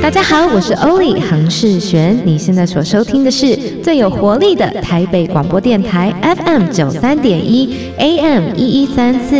大家好，我是欧丽杭世璇，你现在所收听的是最有活力的台北广播电台 FM 93.1 AM 1134。